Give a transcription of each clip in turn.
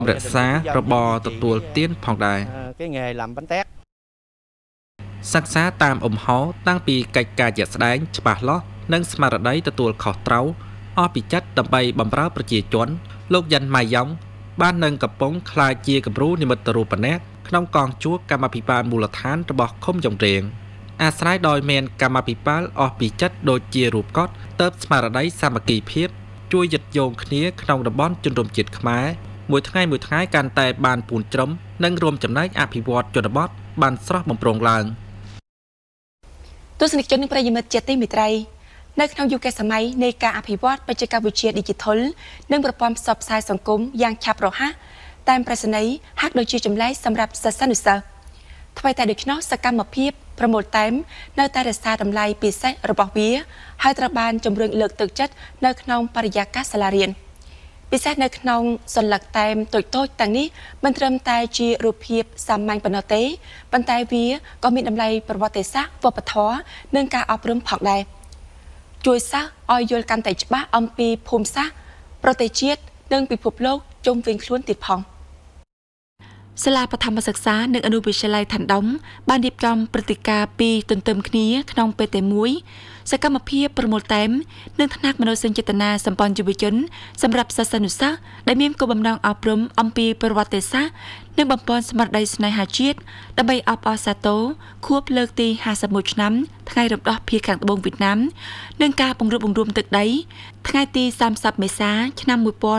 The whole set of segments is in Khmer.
rẽ xa rồi bò tụt tuột tiên phòng đài cái nghề làm bánh tét sắc xá tam hó tăng pi cạch cà dẹt đánh chả lót nâng smart đấy tụt tuột khó trâu o bị chất đầm bay bầm ráoประជជនលោកយ៉ាន់ម៉ៃយ៉ងបាននឹងកំពុងខ្លាចជាគំរូនិមិត្តរូបនៈក្នុងកងជួរកម្មភិបាលមូលដ្ឋានរបស់ឃុំចុងរៀងអាស្រ័យដោយមានកម្មភិបាលអស់ពីចិត្តដូចជារូបកត់ទៅស្មារតីសាមគ្គីភាពជួយយឹតយងគ្នាក្នុងតំបន់ជនរួមជាតិខ្មែរមួយថ្ងៃកាន់តែបានពូនជ្រំនិងរួមចំណែកអភិវឌ្ឍជនបទបានស្រស់បំព្រងឡើងទស្សនិកជននិងប្រិយមិត្តជាទីមេត្រីនៅក្នុងយុគសម័យនៃការអភិវឌ្ឍបច្ចេកវិទ្យា Digital និងប្រព័ន្ធផ្សព្វផ្សាយសង្គមយ៉ាងឆាប់រហ័សតាមប្រសិទ្ធិហាក់ដូចជាចម្លែកសម្រាប់សិស្សានុសិស្សថ្មីតែដូច្នោះសកម្មភាពប្រមូលតែមនៅតែរក្សាតម្លៃពិសេសរបស់វាហើយត្រូវបានជំរុញលើកទឹកចិត្តនៅក្នុងបរិយាកាសសាលារៀនពិសេសនៅក្នុងសន្លឹកតែមតូចៗទាំងនេះមិនត្រឹមតែជារូបភាពសាមញ្ញប៉ុណ្ណោះទេប៉ុន្តែវាក៏មានតម្លៃប្រវត្តិសាស្ត្រវប្បធម៌និងការអប់រំផងដែរជួយសិស្សឲ្យយល់កាន់តែច្បាស់អំពីភូមិសាស្ត្រប្រទេសជាតិនិងពិភពលោកជុំវិញខ្លួនទៀតផងសាលាបឋមសិក្សានិងអនុវិទ្យាល័យឋានដុំបានរៀបចំព្រឹត្តិការណ៍ពីរទន្ទឹមគ្នាក្នុងពេលតែមួយសកម្មភាពប្រមូលតែមនិងថ្នាក់មនោសញ្ចេតនាសម្ព័ន្ធយុវជនសម្រាប់សិស្សានុសិស្សដែលមានគោលបំណងអប់រំអំពីប្រវត្តិសាស្ត្រនិងបំពេញស្មារតីស្នេហាជាតិដើម្បីអបអរសាទរខួបលើកទី51ឆ្នាំថ្ងៃរំដោះភាគខាងត្បូងវៀតណាមនិងការបង្រួបបង្រួមទឹកដីថ្ងៃទី30មេសាឆ្នាំ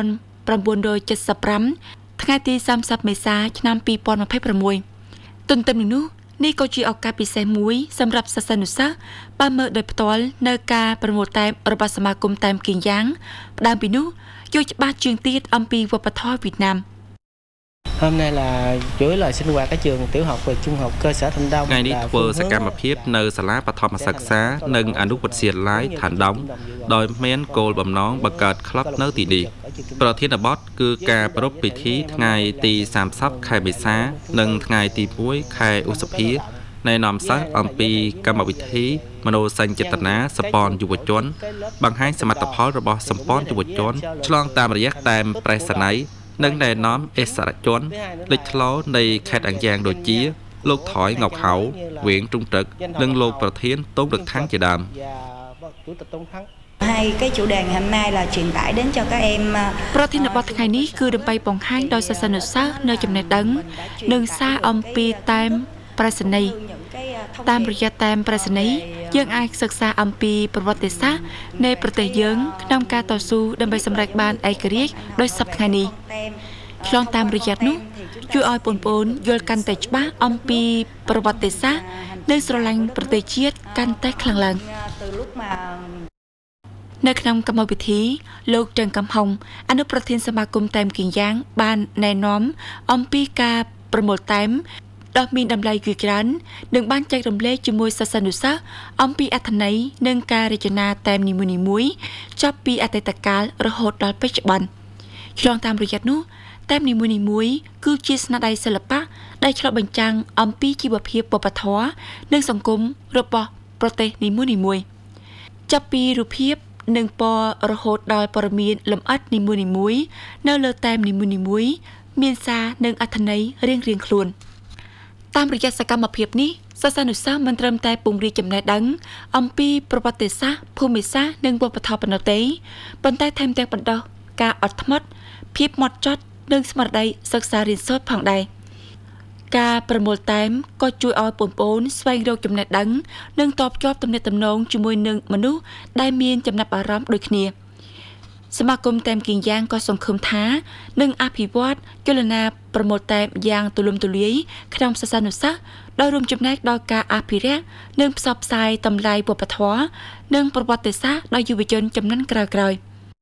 1975ថ្ងៃទី30មេសាឆ្នាំ2026ទន្ទឹមនឹងនោះនេះក៏ជាឱកាសពិសេសមួយសម្រាប់សិស្សានុសិស្សបានមើលដោយផ្ទាល់នៅការប្រមូលតែមរបស់សមាគមតែមគីយ៉ាងផ្ដើមពីនោះយល់ច្បាស់ជាងទៀតអំពីវប្បធម៌វៀតណាម Hôm nay là chủ yếu là sinh hoạt ở trường tiểu học và trung học cơ sở Thanh Đông. ថ្ងៃនេះធ្វើសកម្មភាពនៅសាលាបឋមសិក្សានិងអនុវិទ្យាល័យឋានដុំដោយមានគោលបំណងបង្កើតក្លឹបនៅទីនេះប្រធានបទគឺការប្រារព្ធពិធីថ្ងៃទី30ខែមេសានិងថ្ងៃទី1ខែឧសភាណែនាំសិស្សអំពីកម្មវិធីមនោសញ្ចេតនាសម្ព័ន្ធយុវជនបង្ហាញសមិទ្ធផលរបស់សម្ព័ន្ធយុវជនឆ្លងតាមរយៈតែមប្រេសណៃនិងណែនាំអិសរាជជនលេចធ្លោនៃខេត្តអង្គាំងដូចជាលោកថយង៉ុកហៅវៀងtrung trựcនិងលោកប្រធានតុងរកថាំងជាដើម Hai cái chủ đề ngày hôm nay là truyền tải đến cho các em ប្រធានបទថ្ងៃនេះគឺដើម្បីបង្ហាញដល់សិស្សានុសិស្សនៅចំណេះដឹងនិងសារអំពីតែមប្រសិទ្ធិតាមរយៈតែមប្រសិទ្ធិយើងអាចសិក្សាអំពីប្រវត្តិសាស្ត្រនៃប្រទេសយើងក្នុងការតស៊ូដើម្បីសម្រេចបានឯករាជ្យដោយសពថ្ងៃនេះឆ្លងតាមរយៈនោះជួយឲ្យបងប្អូនយល់កាន់តែច្បាស់អំពីប្រវត្តិសាស្ត្រនិងស្រឡាញ់ប្រទេសជាតិកាន់តែខ្លាំងឡើងនៅក្នុងកម្មវិធីលោក郑កំហុងអនុប្រធានសមាគមតែមគីយ៉ាងបានណែនាំអំពីការប្រមូលតែមដ៏មានតម្លៃគឺច្រើននិងបានចែករំលែកជាមួយសិស្សានុសិស្សអំពីអត្ថន័យនិងការរចនាតែមនីមួយៗចាប់ពីអតីតកាលរហូតដល់បច្ចុប្បន្នឆ្លងតាមរយៈនោះតែមនីមួយៗគឺជាស្នាដៃសិល្បៈដែលឆ្លុះបញ្ចាំងអំពីជីវភាពវប្បធម៌និងសង្គមរបស់ប្រទេសនីមួយៗចាប់ពីរូបភាពនិងពណ៌រហូតដល់ព័ត៌មានលម្អិតនីមួយៗនៅលើតែមនីមួយៗមានសារនិងអត្ថន័យរៀងៗខ្លួនតាមរយៈសកម្មភាពនេះសិស្សានុសិស្សមិនត្រឹមតែពង្រីកចំណេះដឹងអំពីប្រវត្តិសាស្ត្រភូមិសាស្ត្រនិងវប្បធម៌ប៉ុណ្ណោះទេប៉ុន្តែថែមទាំងបណ្ដុះការអត់ធ្មត់ភាពហ្មត់ចត់និងស្មារតីសិក្សារៀនសូត្រផងដែរការប្រមូលតែមក៏ជួយឲ្យបងប្អូនស្វែងរកចំណេះដឹងនិងតបជាប់ទំនាក់ទំនងជាមួយនឹងមនុស្សដែលមានចំណាប់អារម្មណ៍ដូចគ្នាសមាគមតែមគីយ៉ាងក៏សង្ឃឹមថានឹងអភិវឌ្ឍចលនាប្រមូលតែមយ៉ាងទូលំទូលាយក្នុងសិស្សានុសិស្សដោយរួមចំណែកដល់ការអភិរក្សនិងផ្សព្វផ្សាយតម្លៃវប្បធម៌និងប្រវត្តិសាស្ត្រដល់យុវជនជំនាន់ក្រោយៗ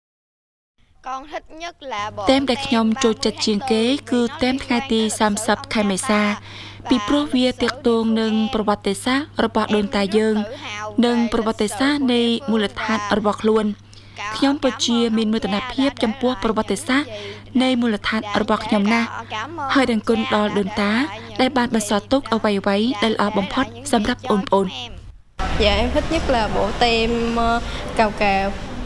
តែមដែលខ្ញុំចូលចិត្តជាងគេគឺតែមថ្ងៃទី30ខែមេសាពីព្រោះវាទាក់ទងនឹងប្រវត្តិសាស្ត្ររបស់ដូនតាយើងនិងប្រវត្តិសាស្ត្រនៃមូលដ្ឋានរបស់ខ្លួនខ្ញុំពិតជាមានមោទនភាពចំពោះប្រវត្តិសាស្ត្រនៃមូលដ្ឋានរបស់ខ្ញុំណាស់ហើយដឹងគុណដល់ដូនតាដែលបានបន្សល់ទុកអ្វីៗដែលល្អបំផុតសម្រាប់បងប្អូន Dạ em thích nhất là bộ tem cào cào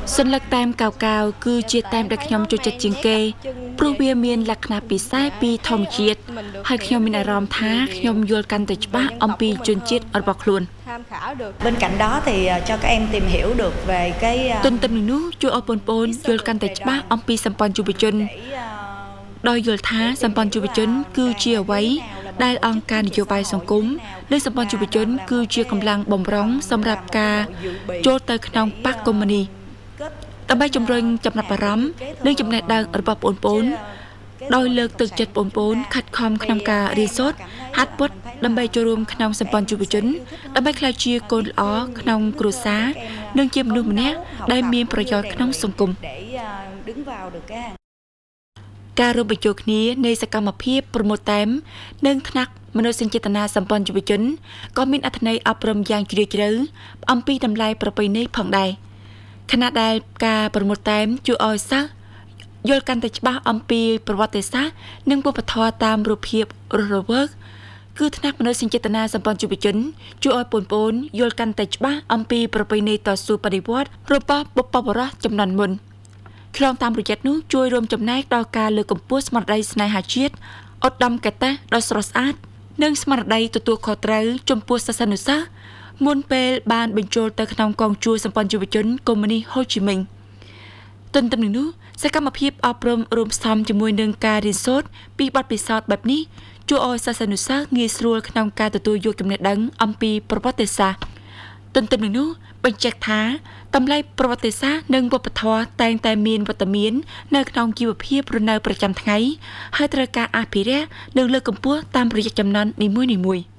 សញ្ញាតាមកៅកៅគឺជាតាមដែលខ្ញុំចូលចិត្តជាងគេព្រោះវាមានលក្ខណៈពិសេសពីធម្មជាតិហើយខ្ញុំមានអារម្មណ៍ថាខ្ញុំយល់កាន់តែច្បាស់អំពីជនជាតិរបស់ខ្លួន Bên cạnh đó thì cho các em tìm hiểu được về cái ទន្ទឹមនឹងនោះជួយឲ្យបងប្អូនយល់កាន់តែច្បាស់អំពីសម្ព័ន្ធយុវជនដោយយល់ថាសម្ព័ន្ធយុវជនគឺជាអ្វីដែលអង្គការនយោបាយសង្គមនិងសម្ព័ន្ធយុវជនគឺជាកម្លាំងបំរុងសម្រាប់ការចូលទៅក្នុងបកកុម្មុយនីស ដើម្បីជំរុញចំណាប់អារម្មណ៍និងចំណេះដឹងរបស់បងប្អូនដោយលើកទឹកចិត្តបងប្អូនខិតខំក្នុងការរៀនសូត្រហាត់ពត់ដើម្បីចូលរួមក្នុងសម្ព័ន្ធយុវជនដើម្បីក្លាយជាកូនល្អក្នុងគ្រួសារនិងជាមនុស្សម្នាក់ដែលមានប្រយោជន៍ក្នុងសង្គម đứng vào được cái ការរួមបញ្ចូលគ្នានៃសកម្មភាពប្រមូលតែមនិងថ្នាក់មនោសញ្ចេតនាសម្ព័ន្ធយុវជនក៏មានអត្ថន័យអប់រំយ៉ាងជ្រាលជ្រៅអំពីតម្លៃប្រពៃណីផងដែរ ខណៈដែលការប្រមូលតែមជួយឲ្យសិស្សយល់កាន់តែច្បាស់អំពីប្រវត្តិសាស្ត្រនិងវប្បធម៌តាមរូបភាពរស់រវើកគឺថ្នាក់មនោសញ្ចេតនាសម្ព័ន្ធយុវជនជួយឲ្យបងប្អូនយល់កាន់តែច្បាស់អំពីប្រពៃណីតស៊ូបដិវត្តន៍របស់បុព្វបុរសជំនាន់មុនខ្លងតាមរយៈនោះជួយរួមចំណែកដល់ការលើកកម្ពស់ស្មារតីស្នេហាជាតិឧត្តមកតេសន៍ដ៏ស្រស់ស្អាតនិងស្មារតីទទួលខុសត្រូវចំពោះសាសនាសាសន៍ មុនពេលបានបញ្ចូលទៅក្នុងកងជួរសម្ព័ន្ធយុវជនកុម្មុយនីសហូជីមិញទន្ទឹមនឹងនោះសកម្មភាពអប់រំរួមផ្សំជាមួយនឹងការរៀនសូត្រពីបទពិសោធន៍បែបនេះជួយឲ្យសាសនាសាសន៍ងាយស្រួលក្នុងការទទួលយកចំណេះដឹងអំពីប្រវត្តិសាស្ត្រទន្ទឹមនឹងនោះបញ្ជាក់ថាតម្លៃប្រវត្តិសាស្ត្រនិងវប្បធម៌តែងតែមានវត្តមាននៅក្នុងជីវភាពរស់នៅប្រចាំថ្ងៃហើយត្រូវការអភិរក្សនិងលើកកម្ពស់តាមរយៈចំនួននីមួយៗ